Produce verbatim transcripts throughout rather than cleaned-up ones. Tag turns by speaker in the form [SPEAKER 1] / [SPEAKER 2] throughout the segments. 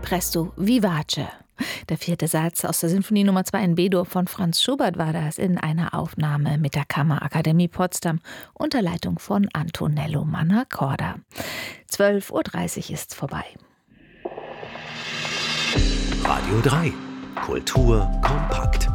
[SPEAKER 1] Presto vivace. Der vierte Satz aus der Sinfonie Nummer zwei in B-Dur von Franz Schubert war das in einer Aufnahme mit der Kammerakademie Potsdam unter Leitung von Antonello Mannacorda. zwölf Uhr dreißig ist vorbei.
[SPEAKER 2] Radio drei. Kultur kompakt.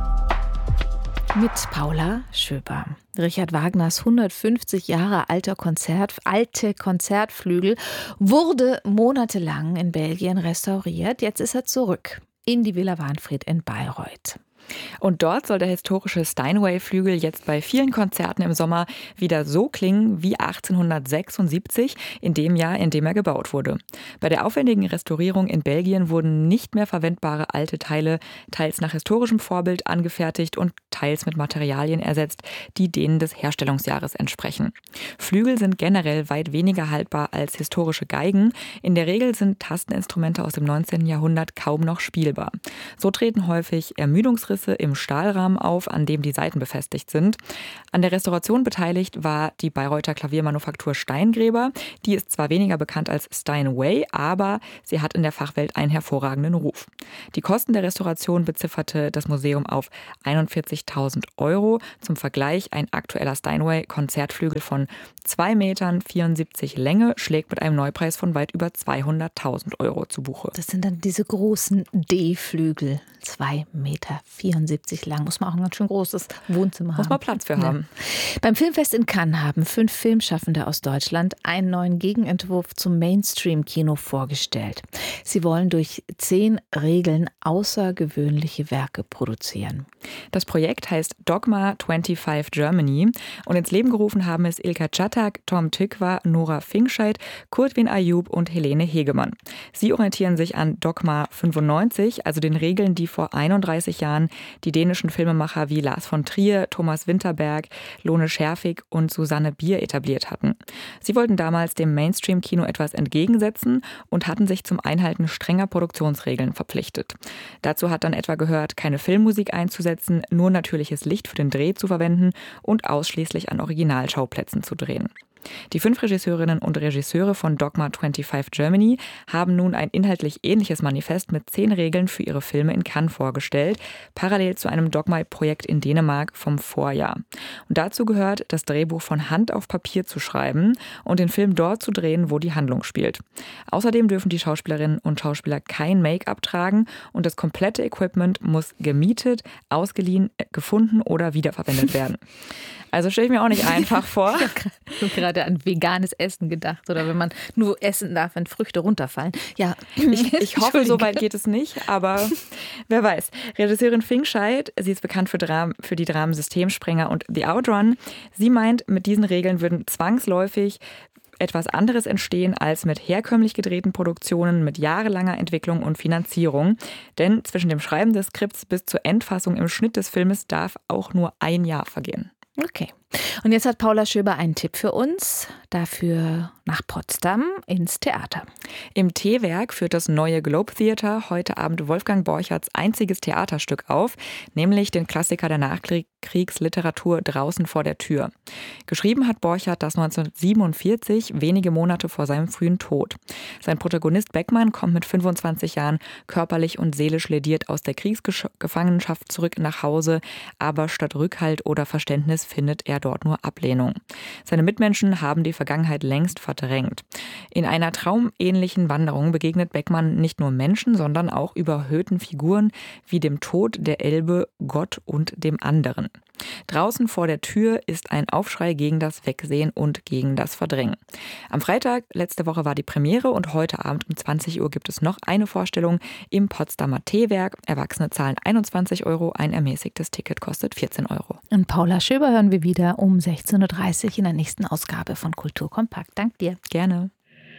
[SPEAKER 1] Mit Paula Schöber. Richard Wagners hundertfünfzig Jahre alter Konzert, alte Konzertflügel wurde monatelang in Belgien restauriert. Jetzt ist er zurück in die Villa Wahnfried in Bayreuth.
[SPEAKER 3] Und dort soll der historische Steinway-Flügel jetzt bei vielen Konzerten im Sommer wieder so klingen wie achtzehnhundertsechsundsiebzig, in dem Jahr, in dem er gebaut wurde. Bei der aufwendigen Restaurierung in Belgien wurden nicht mehr verwendbare alte Teile teils nach historischem Vorbild angefertigt und teils mit Materialien ersetzt, die denen des Herstellungsjahres entsprechen. Flügel sind generell weit weniger haltbar als historische Geigen. In der Regel sind Tasteninstrumente aus dem neunzehnten Jahrhundert kaum noch spielbar. So treten häufig Ermüdungsrisse im Stahlrahmen auf, an dem die Saiten befestigt sind. An der Restauration beteiligt war die Bayreuther Klaviermanufaktur Steingräber. Die ist zwar weniger bekannt als Steinway, aber sie hat in der Fachwelt einen hervorragenden Ruf. Die Kosten der Restauration bezifferte das Museum auf einundvierzigtausend Euro. Zum Vergleich, ein aktueller Steinway-Konzertflügel von zwei Meter vierundsiebzig Länge schlägt mit einem Neupreis von weit über zweihunderttausend Euro zu Buche.
[SPEAKER 1] Das sind dann diese großen D-Flügel, zwei Meter vierundsiebzig lang. Muss man auch ein ganz schön großes Wohnzimmer haben.
[SPEAKER 3] Muss man Platz für haben.
[SPEAKER 1] Ja. Beim Filmfest in Cannes haben fünf Filmschaffende aus Deutschland einen neuen Gegenentwurf zum Mainstream-Kino vorgestellt. Sie wollen durch zehn Regeln außergewöhnliche Werke produzieren.
[SPEAKER 3] Das Projekt heißt Dogma fünfundzwanzig Germany und ins Leben gerufen haben es Ilka Çatak, Tom Tykwer, Nora Finkscheid, Kurtwin Ayub und Helene Hegemann. Sie orientieren sich an Dogma fünfundneunzig, also den Regeln, die vor einunddreißig Jahren die dänischen Filmemacher wie Lars von Trier, Thomas Winterberg, Lone Scherfig und Susanne Bier etabliert hatten. Sie wollten damals dem Mainstream-Kino etwas entgegensetzen und hatten sich zum Einhalten strenger Produktionsregeln verpflichtet. Dazu hat dann etwa gehört, keine Filmmusik einzusetzen, nur natürliches Licht für den Dreh zu verwenden und ausschließlich an Originalschauplätzen zu drehen. Die fünf Regisseurinnen und Regisseure von Dogma fünfundzwanzig Germany haben nun ein inhaltlich ähnliches Manifest mit zehn Regeln für ihre Filme in Cannes vorgestellt, parallel zu einem Dogma-Projekt in Dänemark vom Vorjahr. Und dazu gehört, das Drehbuch von Hand auf Papier zu schreiben und den Film dort zu drehen, wo die Handlung spielt. Außerdem dürfen die Schauspielerinnen und Schauspieler kein Make-up tragen und das komplette Equipment muss gemietet, ausgeliehen, gefunden oder wiederverwendet werden. Also stelle ich mir auch nicht einfach vor.
[SPEAKER 1] Ich habe gerade an veganes Essen gedacht oder wenn man nur essen darf, wenn Früchte runterfallen. Ja,
[SPEAKER 3] ich, ich hoffe, so weit geht es nicht, aber wer weiß. Regisseurin Finkscheid, sie ist bekannt für, Dram- für die Dramen Systemsprenger und The Outrun. Sie meint, mit diesen Regeln würden zwangsläufig etwas anderes entstehen als mit herkömmlich gedrehten Produktionen mit jahrelanger Entwicklung und Finanzierung. Denn zwischen dem Schreiben des Skripts bis zur Endfassung im Schnitt des Filmes darf auch nur ein Jahr vergehen.
[SPEAKER 1] Okay. Und jetzt hat Paula Schöber einen Tipp für uns. Dafür nach Potsdam ins Theater.
[SPEAKER 3] Im T-Werk führt das neue Globe Theater heute Abend Wolfgang Borcherts einziges Theaterstück auf, nämlich den Klassiker der Nachkriegsliteratur Draußen vor der Tür. Geschrieben hat Borchert das neunzehnhundertsiebenundvierzig, wenige Monate vor seinem frühen Tod. Sein Protagonist Beckmann kommt mit fünfundzwanzig Jahren körperlich und seelisch lediert aus der Kriegsgefangenschaft zurück nach Hause, aber statt Rückhalt oder Verständnis findet er dort nur Ablehnung. Seine Mitmenschen haben die Vergangenheit längst verdrängt. In einer traumähnlichen Wanderung begegnet Beckmann nicht nur Menschen, sondern auch überhöhten Figuren wie dem Tod, der Elbe, Gott und dem anderen. Draußen vor der Tür ist ein Aufschrei gegen das Wegsehen und gegen das Verdrängen. Am Freitag letzte Woche war die Premiere und heute Abend um zwanzig Uhr gibt es noch eine Vorstellung im Potsdamer T-Werk. Erwachsene zahlen einundzwanzig Euro, ein ermäßigtes Ticket kostet vierzehn Euro.
[SPEAKER 1] Und Paula Schöber hören wir wieder um sechzehn Uhr dreißig in der nächsten Ausgabe von Kultur Kompakt. Dank dir.
[SPEAKER 3] Gerne.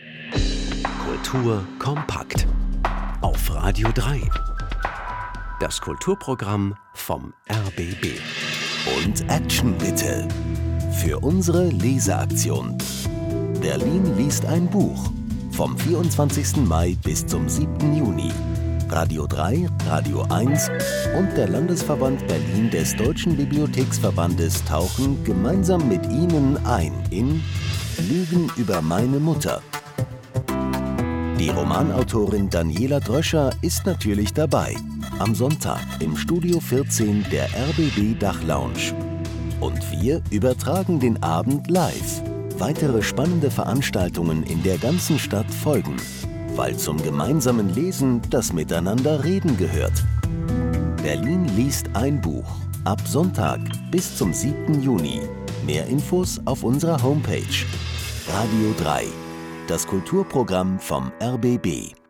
[SPEAKER 2] Kultur kompakt auf Radio drei. Das Kulturprogramm vom R B B. Und Action bitte. Für unsere Leseaktion. Berlin liest ein Buch. Vom vierundzwanzigsten Mai bis zum siebten Juni. Radio drei, Radio eins und der Landesverband Berlin des Deutschen Bibliotheksverbandes tauchen gemeinsam mit Ihnen ein in Lügen über meine Mutter. Die Romanautorin Daniela Dröscher ist natürlich dabei. Am Sonntag im Studio vierzehn der R B B Dachlounge. Und wir übertragen den Abend live. Weitere spannende Veranstaltungen in der ganzen Stadt folgen, weil zum gemeinsamen Lesen das Miteinanderreden gehört. Berlin liest ein Buch. Ab Sonntag bis zum siebten Juni. Mehr Infos auf unserer Homepage. Radio drei. Das Kulturprogramm vom R B B.